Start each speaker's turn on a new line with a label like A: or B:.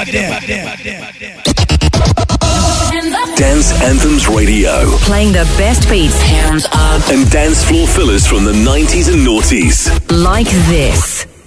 A: Dance Anthems Radio.
B: Playing the best beats. Hands up.
A: And dance floor fillers from the 90s and noughties.
B: Like this.